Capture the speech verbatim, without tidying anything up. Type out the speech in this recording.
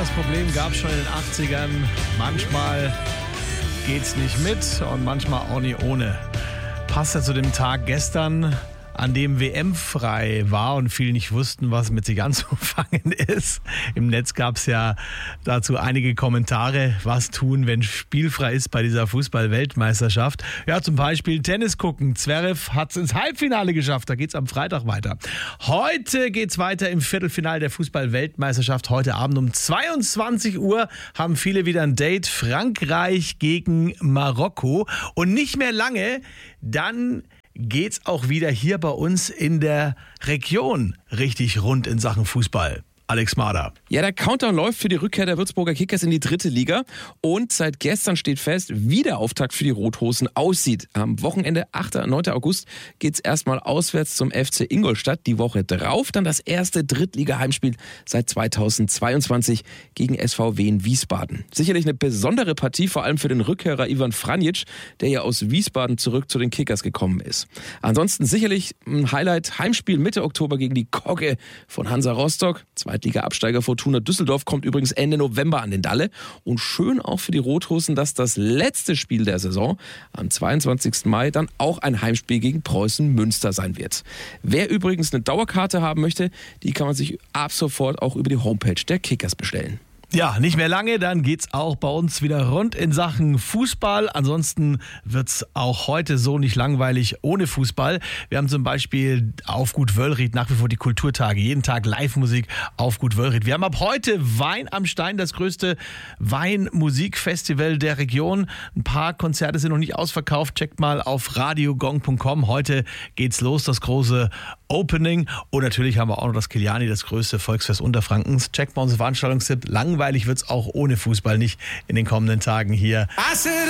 das Problem gab es schon in den achtzigern. Manchmal geht's nicht mit und manchmal auch nicht ohne. Passt ja zu dem Tag gestern, an dem W M-frei war und viele nicht wussten, was mit sich anzufangen ist. Im Netz gab es ja dazu einige Kommentare, was tun, wenn spielfrei ist bei dieser Fußball-Weltmeisterschaft. Ja, zum Beispiel Tennis gucken. Zverev hat es ins Halbfinale geschafft, da geht es am Freitag weiter. Heute geht es weiter im Viertelfinale der Fußball-Weltmeisterschaft. Heute Abend um zweiundzwanzig Uhr haben viele wieder ein Date. Frankreich gegen Marokko. Und nicht mehr lange, dann geht's auch wieder hier bei uns in der Region richtig rund in Sachen Fußball. Alex Mader. Ja, der Countdown läuft für die Rückkehr der Würzburger Kickers in die dritte Liga. Und seit gestern steht fest, wie der Auftakt für die Rothosen aussieht. Am Wochenende, achter und neunter August, geht's erstmal auswärts zum F C Ingolstadt. Die Woche drauf dann das erste Drittliga-Heimspiel seit zweitausendzweiundzwanzig gegen S V W in Wiesbaden. Sicherlich eine besondere Partie, vor allem für den Rückkehrer Ivan Franjic, der ja aus Wiesbaden zurück zu den Kickers gekommen ist. Ansonsten sicherlich ein Highlight, Heimspiel Mitte Oktober gegen die Kogge von Hansa Rostock. Zweitliga-Absteiger Fortuna Düsseldorf kommt übrigens Ende November an den Dalle. Und schön auch für die Rothosen, dass das letzte Spiel der Saison am zweiundzwanzigsten Mai dann auch ein Heimspiel gegen Preußen Münster sein wird. Wer übrigens eine Dauerkarte haben möchte, die kann man sich ab sofort auch über die Homepage der Kickers bestellen. Ja, nicht mehr lange, dann geht's auch bei uns wieder rund in Sachen Fußball. Ansonsten wird's auch heute so nicht langweilig ohne Fußball. Wir haben zum Beispiel auf Gut Wöllried nach wie vor die Kulturtage. Jeden Tag Live-Musik auf Gut Wöllried. Wir haben ab heute Wein am Stein, das größte Weinmusikfestival der Region. Ein paar Konzerte sind noch nicht ausverkauft. Checkt mal auf radiogong punkt com. Heute geht's los, das große Opening. Und natürlich haben wir auch noch das Kiliani, das größte Volksfest Unterfrankens. Checkt mal unseren Veranstaltungstipp. Langweilig wird's auch ohne Fußball nicht in den kommenden Tagen hier.